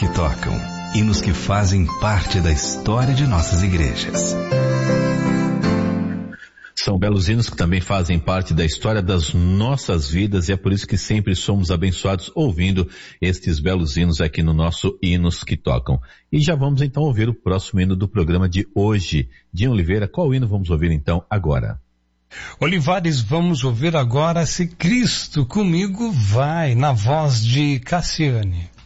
que tocam, hinos que fazem parte da história de nossas igrejas. São belos hinos que também fazem parte da história das nossas vidas e é por isso que sempre somos abençoados ouvindo estes belos hinos aqui no nosso Hinos que Tocam. E já vamos então ouvir o próximo hino do programa de hoje. Dinho Oliveira, qual hino vamos ouvir então agora? Olivares, vamos ouvir agora Se Cristo Comigo Vai, na voz de Cassiane.